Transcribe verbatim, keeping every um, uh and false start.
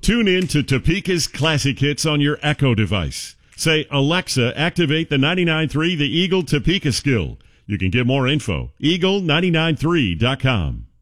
Tune in to Topeka's classic hits on your Echo device. Say, Alexa, activate the ninety-nine point three The Eagle Topeka skill. You can get more info, eagle nine nine three dot com.